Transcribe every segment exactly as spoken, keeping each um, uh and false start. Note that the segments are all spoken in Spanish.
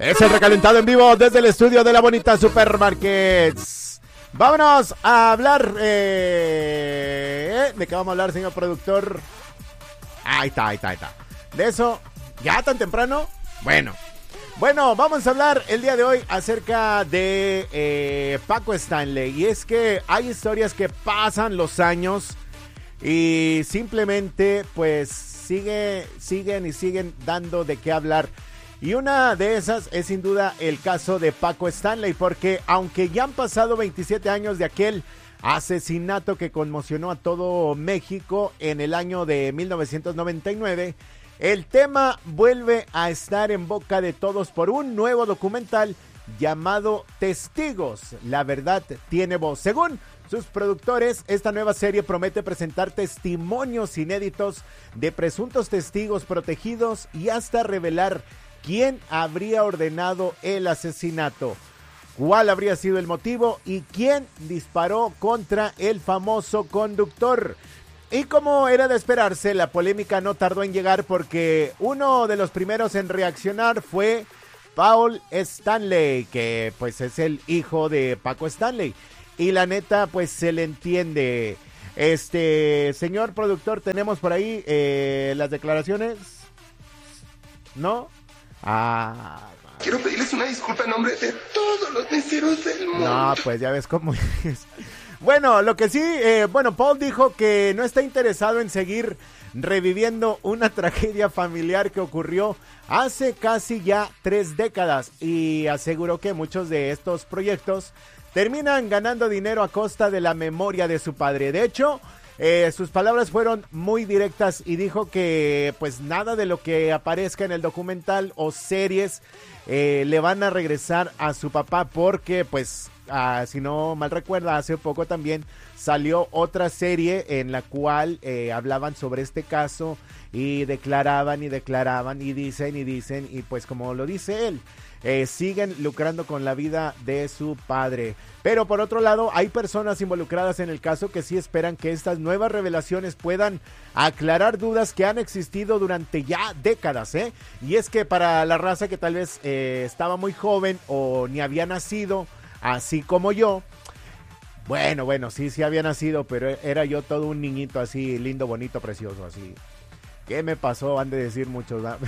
Es el recalentado en vivo desde el estudio de la bonita Supermarkets. Vámonos a hablar. Eh, ¿De qué vamos a hablar, señor productor? Ahí está, ahí está, ahí está. De eso, ¿ya tan temprano? Bueno. Bueno, vamos a hablar el día de hoy acerca de eh, Paco Stanley. Y es que hay historias que pasan los años y simplemente pues sigue, siguen y siguen dando de qué hablar. Y una de esas es sin duda el caso de Paco Stanley, porque aunque ya han pasado veintisiete años de aquel asesinato que conmocionó a todo México en el año de mil novecientos noventa y nueve, el tema vuelve a estar en boca de todos por un nuevo documental llamado Testigos. La verdad tiene voz. Según sus productores, esta nueva serie promete presentar testimonios inéditos de presuntos testigos protegidos y hasta revelar quién habría ordenado el asesinato, cuál habría sido el motivo y quién disparó contra el famoso conductor. Y como era de esperarse, la polémica no tardó en llegar porque uno de los primeros en reaccionar fue Paul Stanley, que pues es el hijo de Paco Stanley. Y la neta, pues se le entiende. Este, señor productor, tenemos por ahí eh, las declaraciones. ¿No? Ah, quiero pedirles una disculpa en nombre de todos los meseros del mundo. No, pues ya ves cómo es. Bueno, lo que sí, eh, bueno, Paul dijo que no está interesado en seguir reviviendo una tragedia familiar que ocurrió hace casi ya tres décadas y aseguró que muchos de estos proyectos terminan ganando dinero a costa de la memoria de su padre. De hecho, Eh, sus palabras fueron muy directas y dijo que pues nada de lo que aparezca en el documental o series eh, le van a regresar a su papá porque pues ah, si no mal recuerda hace poco también salió otra serie en la cual eh, hablaban sobre este caso y declaraban y declaraban y dicen y dicen y pues como lo dice él, Eh, siguen lucrando con la vida de su padre. Pero por otro lado, hay personas involucradas en el caso que sí esperan que estas nuevas revelaciones puedan aclarar dudas que han existido durante ya décadas, ¿eh? Y es que para la raza que tal vez eh, estaba muy joven o ni había nacido, así como yo, bueno, bueno, sí, sí había nacido, pero era yo todo un niñito así, lindo, bonito, precioso, así. ¿Qué me pasó? Han de decir muchos, ¿verdad?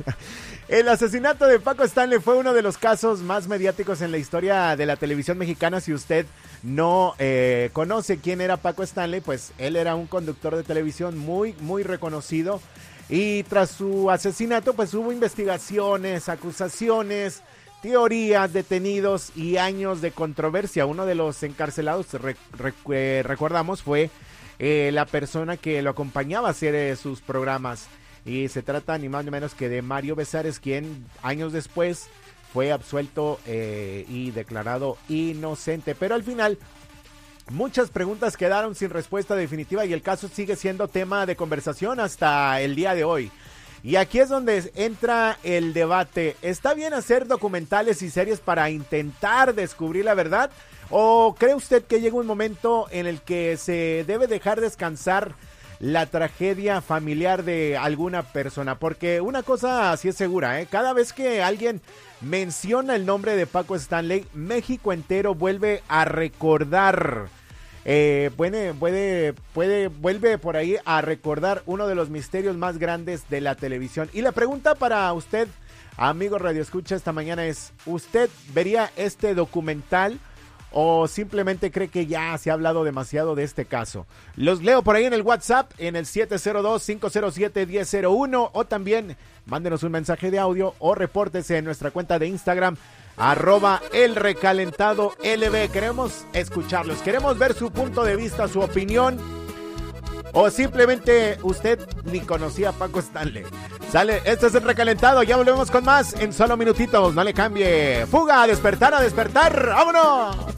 El asesinato de Paco Stanley fue uno de los casos más mediáticos en la historia de la televisión mexicana. Si usted no eh, conoce quién era Paco Stanley, pues él era un conductor de televisión muy, muy reconocido. Y tras su asesinato, pues hubo investigaciones, acusaciones, teorías, detenidos y años de controversia. Uno de los encarcelados, re, re, eh, recordamos, fue eh, la persona que lo acompañaba a hacer eh, sus programas. Y se trata ni más ni menos que de Mario Besares, quien años después fue absuelto eh, y declarado inocente. Pero al final, muchas preguntas quedaron sin respuesta definitiva y el caso sigue siendo tema de conversación hasta el día de hoy. Y aquí es donde entra el debate. ¿Está bien hacer documentales y series para intentar descubrir la verdad? ¿O cree usted que llega un momento en el que se debe dejar descansar la tragedia familiar de alguna persona? Porque una cosa sí es segura, ¿eh? Cada vez que alguien menciona el nombre de Paco Stanley, México entero vuelve a recordar, eh, puede, puede, puede, vuelve por ahí a recordar uno de los misterios más grandes de la televisión. Y la pregunta para usted, amigo Radio Escucha, esta mañana es, ¿usted vería este documental o simplemente cree que ya se ha hablado demasiado de este caso? Los leo por ahí en el WhatsApp, en el siete cero dos, cinco cero siete, uno cero cero uno, o también mándenos un mensaje de audio o repórtese en nuestra cuenta de Instagram, arroba el recalentado L B. Queremos escucharlos, queremos ver su punto de vista, su opinión, o simplemente usted ni conocía a Paco Stanley. Sale, este es el recalentado, ya volvemos con más en solo minutitos, no le cambie. Fuga, a despertar, a despertar, ¡vámonos!